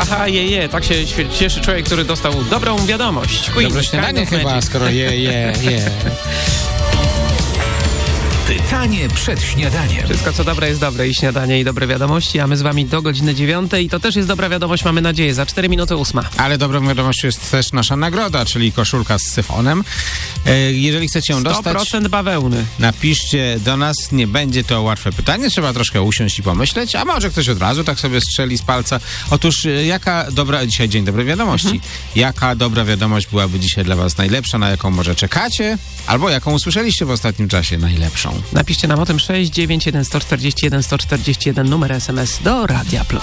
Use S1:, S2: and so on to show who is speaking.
S1: Aha, je. Tak się cieszy człowiek, który dostał dobrą wiadomość.
S2: Dobre śniadanie chyba, skoro je.
S3: Pytanie przed śniadaniem.
S1: Wszystko co dobre jest dobre i śniadanie i dobre wiadomości, a my z wami do godziny 9 i to też jest dobra wiadomość, mamy nadzieję, za 4 minuty 8.
S2: Ale dobrą wiadomością jest też nasza nagroda, czyli koszulka z syfonem. Jeżeli chcecie ją dostać,
S1: 100% bawełny.
S2: napiszcie do nas, nie będzie to łatwe pytanie, trzeba troszkę usiąść i pomyśleć, a może ktoś od razu tak sobie strzeli z palca. Otóż dzisiaj dzień dobrej wiadomości. Jaka dobra wiadomość byłaby dzisiaj dla was najlepsza, na jaką może czekacie, albo jaką usłyszeliście w ostatnim czasie najlepszą?
S1: Napiszcie nam o tym 691 141 141 numer SMS do Radia Plus.